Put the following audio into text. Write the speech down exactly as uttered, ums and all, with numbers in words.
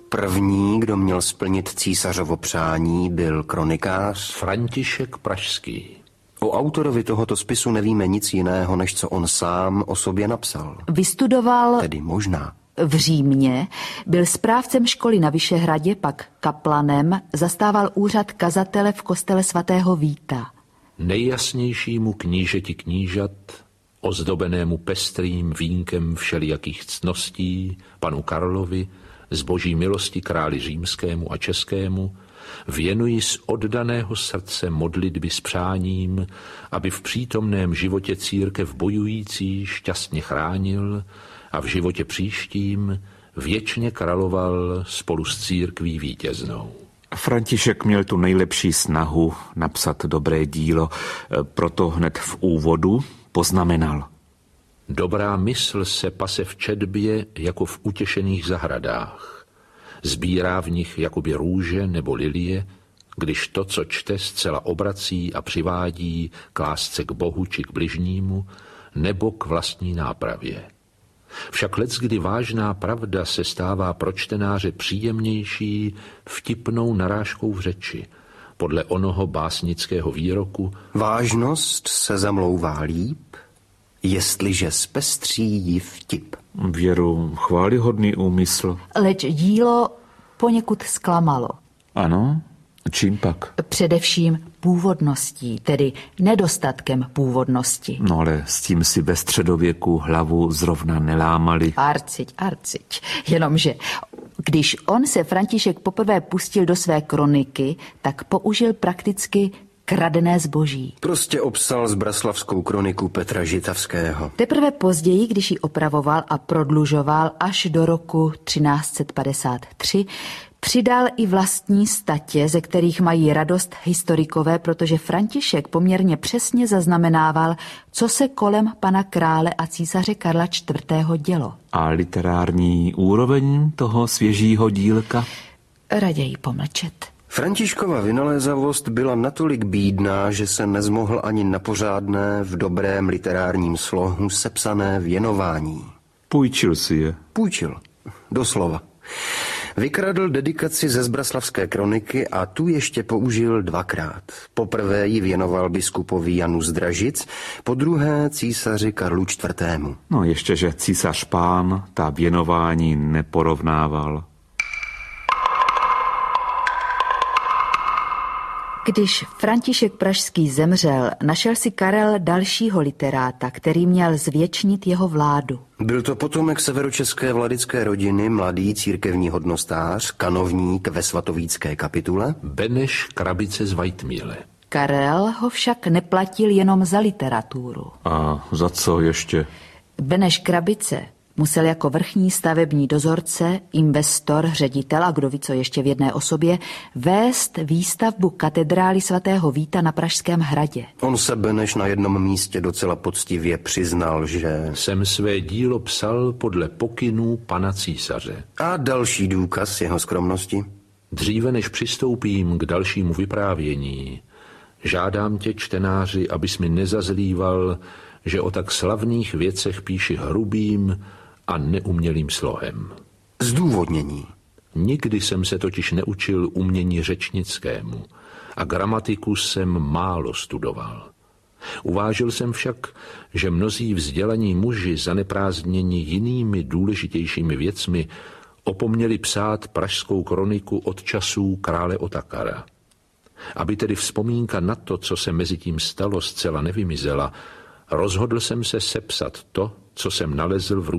První, kdo měl splnit císařovo přání, byl kronikář František Pražský. O autorovi tohoto spisu nevíme nic jiného, než co on sám o sobě napsal. Vystudoval Tedy možná v Římě, byl správcem školy na Vyšehradě, pak kaplanem, zastával úřad kazatele v kostele svatého Víta. Nejjasnějšímu knížeti knížat, ozdobenému pestrým vínkem všelijakých ctností, panu Karlovi, z boží milosti králi římskému a českému, věnuji z oddaného srdce modlitby s přáním, aby v přítomném životě církev bojující šťastně chránil a v životě příštím věčně královal spolu s církví vítěznou. František měl tu nejlepší snahu napsat dobré dílo, proto hned v úvodu poznamenal. Dobrá mysl se pase v četbě jako v utěšených zahradách. Sbírá v nich jakoby růže nebo lilie, když to, co čte, zcela obrací a přivádí k lásce k Bohu či k bližnímu, nebo k vlastní nápravě. Však leckdy vážná pravda se stává pro čtenáře příjemnější vtipnou narážkou v řeči, podle onoho básnického výroku: vážnost se zamlouvá líp, jestliže zpestří ji vtip. Věru, chválihodný úmysl. Leč dílo poněkud zklamalo. Ano, čím pak? Především původností, tedy nedostatkem původnosti. No ale s tím si ve středověku hlavu zrovna nelámali. Arciť, arciť. Jenomže když on se František poprvé pustil do své kroniky, tak použil prakticky kradené zboží. Prostě obsal zbraslavskou kroniku Petra Žitavského. Teprve později, když ji opravoval a prodlužoval až do roku třináct set padesát tři, přidal i vlastní statě, ze kterých mají radost historikové, protože František poměrně přesně zaznamenával, co se kolem pana krále a císaře Karla čtvrtého dělo. A literární úroveň toho svěžího dílka? Raději pomlčet. Františkova vynalézavost byla natolik bídná, že se nezmohl ani na pořádné v dobrém literárním slohu sepsané věnování. Půjčil si je. Půjčil, doslova. Vykradl dedikaci ze zbraslavské kroniky a tu ještě použil dvakrát. Poprvé ji věnoval biskupovi Janu z Dražic, podruhé císaři Karlu čtvrtému. No ještě, že císař pán ta věnování neporovnával. Když František Pražský zemřel, našel si Karel dalšího literáta, který měl zvěčnit jeho vládu. Byl to potomek severočeské vladické rodiny, mladý církevní hodnostář, kanovník ve svatovícké kapitule Beneš Krabice z Vajtmíle. Karel ho však neplatil jenom za literaturu. A za co ještě? Beneš Krabice musel jako vrchní stavební dozorce, investor, ředitel a kdo ví co ještě v jedné osobě, vést výstavbu katedrály svatého Víta na Pražském hradě. On se Beneš na jednom místě docela poctivě přiznal, že jsem své dílo psal podle pokynů pana císaře. A další důkaz jeho skromnosti. Dříve než přistoupím k dalšímu vyprávění, žádám tě, čtenáři, abys mi nezazlíval, že o tak slavných věcech píši hrubým a neumělým slohem. Zdůvodnění. Nikdy jsem se totiž neučil umění řečnickému a gramatiku jsem málo studoval. Uvážil jsem však, že mnozí vzdělaní muži zaneprázdněni jinými důležitějšími věcmi opomněli psát pražskou kroniku od časů krále Otakara. Aby tedy vzpomínka na to, co se mezi tím stalo, zcela nevymizela, rozhodl jsem se sepsat to, co jsem nalezl v